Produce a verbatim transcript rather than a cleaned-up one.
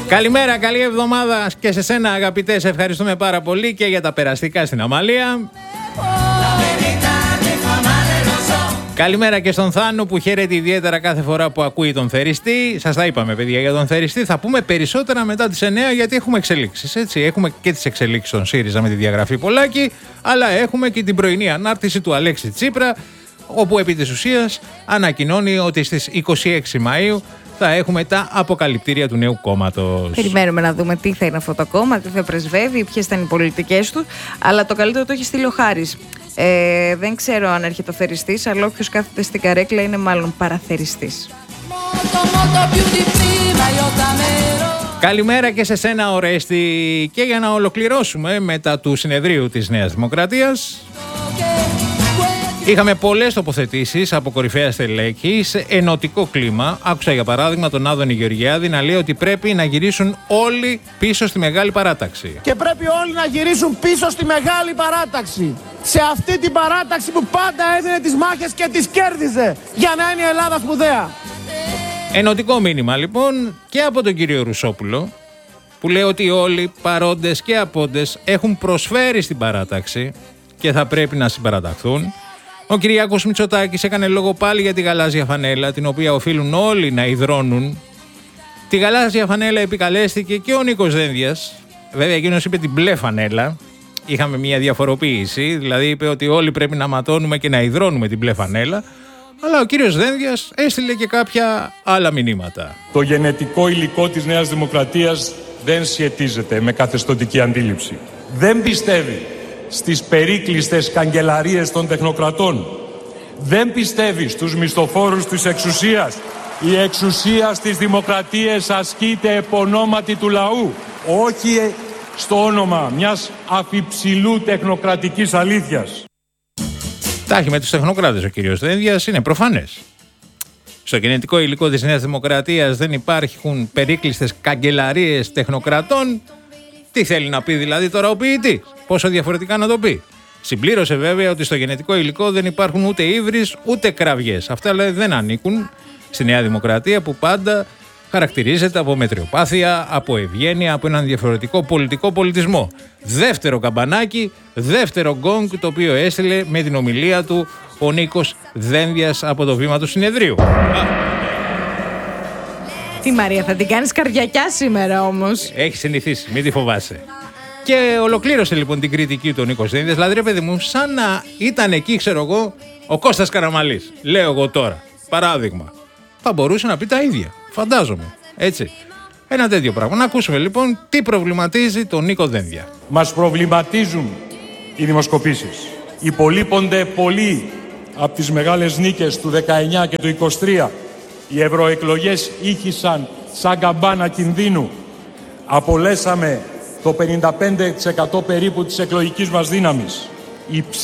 Καλημέρα, καλή εβδομάδα και σε σένα αγαπητέ, σε ευχαριστούμε πάρα πολύ και για τα περαστικά στην Αμαλία. Καλημέρα και στον Θάνο που χαίρεται ιδιαίτερα κάθε φορά που ακούει τον θεριστή. Σας τα είπαμε παιδιά για τον θεριστή, θα πούμε περισσότερα μετά τις εννιά γιατί έχουμε εξελίξεις, έτσι. Έχουμε και τις εξελίξεις στον ΣΥΡΙΖΑ με τη διαγραφή Πολάκη, αλλά έχουμε και την πρωινή ανάρτηση του Αλέξη Τσίπρα, όπου επί της ουσίας ανακοινώνει ότι στις είκοσι έξι Μαΐου θα έχουμε τα αποκαλυπτήρια του νέου κόμματος. Περιμένουμε να δούμε τι θα είναι αυτό το κόμμα, τι θα πρεσβεύει, ποιες θα είναι οι πολιτικές του. Αλλά το καλύτερο το έχει στείλει ο Χάρης. Ε, δεν ξέρω αν έρχεται ο θεριστής, αλλά όποιος κάθεται στην καρέκλα είναι μάλλον παραθεριστής. Καλημέρα και σε σένα, Ορέστη. Και για να ολοκληρώσουμε μετά του συνεδρίου της Νέας Δημοκρατίας, είχαμε πολλές τοποθετήσεις από κορυφαία στελέχη σε ενωτικό κλίμα. Άκουσα για παράδειγμα τον Άδωνη Γεωργιάδη να λέει ότι πρέπει να γυρίσουν όλοι πίσω στη Μεγάλη Παράταξη. Και πρέπει όλοι να γυρίσουν πίσω στη Μεγάλη Παράταξη. Σε αυτή την παράταξη που πάντα έδινε τις μάχες και τις κέρδιζε για να είναι η Ελλάδα σπουδαία. Ενωτικό μήνυμα λοιπόν και από τον κύριο Ρουσόπουλο, που λέει ότι όλοι παρόντες και απόντες έχουν προσφέρει στην παράταξη και θα πρέπει να συμπαραταχθούν. Ο Κυριάκος Μητσοτάκης έκανε λόγο πάλι για τη γαλάζια φανέλα, την οποία οφείλουν όλοι να ιδρώνουν. Τη γαλάζια φανέλα επικαλέστηκε και ο Νίκος Δένδιας. Βέβαια, εκείνος είπε την μπλε φανέλα. Είχαμε μια διαφοροποίηση, δηλαδή είπε ότι όλοι πρέπει να ματώνουμε και να ιδρώνουμε την μπλε φανέλα. Αλλά ο κύριος Δένδιας έστειλε και κάποια άλλα μηνύματα. Το γενετικό υλικό της Νέας Δημοκρατίας δεν σχετίζεται με καθεστωτική αντίληψη. Δεν πιστεύει στις περίκλειστες καγκελαρίες των τεχνοκρατών. Δεν πιστεύει στους μισθοφόρους της εξουσίας. Η εξουσία στις δημοκρατίες ασκείται επ' ονόματι του λαού, όχι στο όνομα μιας αφιψηλού τεχνοκρατικής αλήθειας. Τα έχει με τους τεχνοκράτες ο κύριος Δένδιας, είναι προφανές. Στο γενετικό υλικό της Νέας Δημοκρατίας δεν υπάρχουν περίκλειστες καγκελαρίες τεχνοκρατών. Τι θέλει να πει δηλαδή τώρα ο ποιητής, πόσο διαφορετικά να το πει. Συμπλήρωσε βέβαια ότι στο γενετικό υλικό δεν υπάρχουν ούτε ύβρις ούτε κραυγές. Αυτά δηλαδή δεν ανήκουν στη Νέα Δημοκρατία που πάντα χαρακτηρίζεται από μετριοπάθεια, από ευγένεια, από έναν διαφορετικό πολιτικό πολιτισμό. Δεύτερο καμπανάκι, δεύτερο γκόγκ το οποίο έστειλε με την ομιλία του ο Νίκος Δένδιας από το βήμα του συνεδρίου. Τι Μαρία, θα την κάνεις καρδιακιά σήμερα όμως. Έχει συνηθίσει, μην τη φοβάσαι. Και ολοκλήρωσε λοιπόν την κριτική του ο Νίκος Δένδιας. Δηλαδή, ρε παιδί μου, σαν να ήταν εκεί, ξέρω εγώ, ο Κώστας Καραμαλής. Λέω εγώ τώρα, παράδειγμα. Θα μπορούσε να πει τα ίδια. Φαντάζομαι. Έτσι. Ένα τέτοιο πράγμα. Να ακούσουμε λοιπόν τι προβληματίζει τον Νίκο Δένδια. Μας προβληματίζουν οι δημοσκοπήσεις. Υπολείπονται πολύ από τις μεγάλες νίκες του δεκαεννιά και του είκοσι τρία. Οι ευρωεκλογές ήχησαν σαν καμπάνα κινδύνου. Απολέσαμε το πενήντα πέντε τοις εκατό περίπου της εκλογικής μας δύναμης.